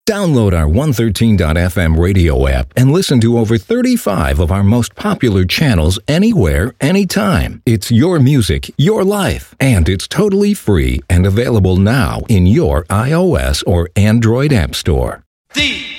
Download our 113.fm radio app and listen to over 35 of our most popular channels anywhere, anytime. It's your music, your life, and it's totally free and available now in your iOS or Android app store. The